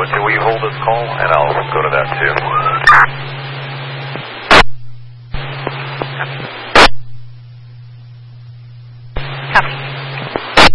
will you hold this call, and I'll go to that too.